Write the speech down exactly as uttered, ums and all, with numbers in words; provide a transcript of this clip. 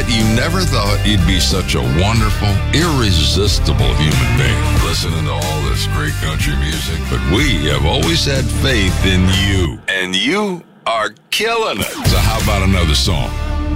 bet you never thought you'd be such a wonderful, irresistible human being, listening to all this great country music. But we have always had faith in you, and you are killing it. So how about another song?